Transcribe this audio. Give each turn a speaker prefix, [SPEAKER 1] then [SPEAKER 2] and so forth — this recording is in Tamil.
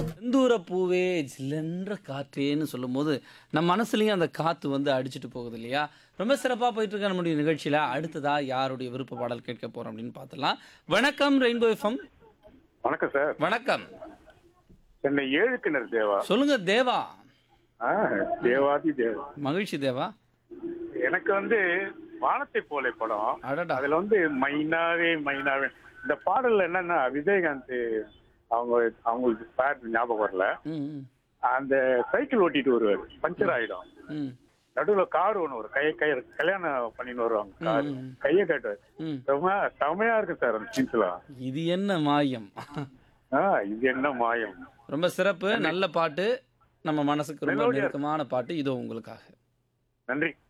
[SPEAKER 1] செந்தூர பூவே ஜில்லென்ற காற்றேன்னு சொல்லும்போது நம்ம மனசுலயும் அந்த காத்து வந்து அடிச்சுட்டு போகுது இல்லையா? ரொம்ப சிறப்பா போயிட்டு இருக்க நம்முடைய நிகழ்ச்சியில அடுத்ததா யாருடைய விருப்ப பாடல் கேட்க போறோம் அப்படின்னு பார்த்தலாம். வணக்கம் ரெயின்போ எஃப்எம்.
[SPEAKER 2] வணக்கம் சார்.
[SPEAKER 1] வணக்கம்.
[SPEAKER 2] என்னை ஏழு கிணறு தேவா.
[SPEAKER 1] சொல்லுங்க தேவா.
[SPEAKER 2] ஆ, தேவாதி தேவா.
[SPEAKER 1] மகிழ்ச்சி தேவா.
[SPEAKER 2] எனக்கு வந்து வானத்தை போலே படம்.
[SPEAKER 1] அடடா.
[SPEAKER 2] அதுல வந்து மைனாவே மைனாவே இந்த பாடல்ல என்னன்னா விஜயகாந்த் அவங்க அவங்களுக்கு பேர் ஞாபகம் வரல.
[SPEAKER 1] ம், ம்,
[SPEAKER 2] அந்த சைக்கிள் ஓட்டிட்டு வருவாரு, பஞ்சர் ஆயிடும்.
[SPEAKER 1] ம்,
[SPEAKER 2] நடுவுல கார் ஒண்ணு ஒரு கல்யாணம் பண்ணின்னு வருவாங்க. கார்
[SPEAKER 1] ம், ம்.
[SPEAKER 2] கையை காட்டுவாரு.
[SPEAKER 1] ம்.
[SPEAKER 2] ரொம்ப செமையா இருக்கு சார் அந்த சீன்ஸ்லாம்.
[SPEAKER 1] இது என்ன மாயம்?
[SPEAKER 2] இது என்ன மாயம்.
[SPEAKER 1] ரொம்ப சிறப்பு. நல்ல பாட்டு. நம்ம மனசுக்கு ரொம்ப
[SPEAKER 2] மெலோடியா
[SPEAKER 1] நெருக்கமான பாட்டு. இதோ உங்களுக்காக.
[SPEAKER 2] நன்றி.